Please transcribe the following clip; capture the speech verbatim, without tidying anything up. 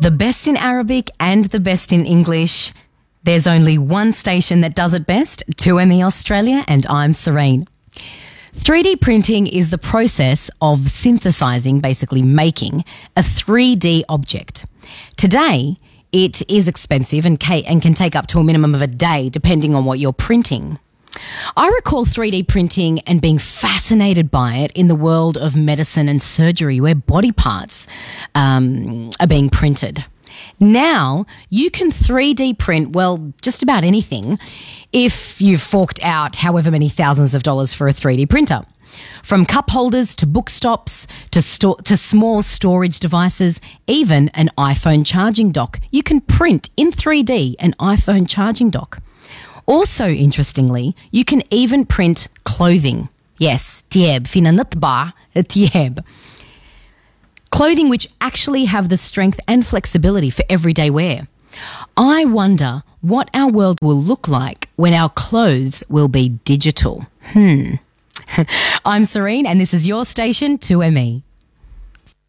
The best in Arabic and the best in English. There's only one station that does it best, two M E Australia, and I'm Serene. three D printing is the process of synthesizing, basically making, a three D object. Today, it is expensive and ca- and can take up to a minimum of a day, depending on what you're printing. I recall three D printing and being fascinated by it in the world of medicine and surgery, where body parts um, are being printed. Now, you can three D print, well, just about anything if you've forked out however many thousands of dollars for a three D printer. From cup holders to book stops to, sto- to small storage devices, even an iPhone charging dock. You can print in three D an iPhone charging dock. Also, interestingly, you can even print clothing. Yes, tieb, fina nutba, tieb. Clothing which actually have the strength and flexibility for everyday wear. I wonder what our world will look like when our clothes will be digital. Hmm. I'm Serene, and this is your station, two M E.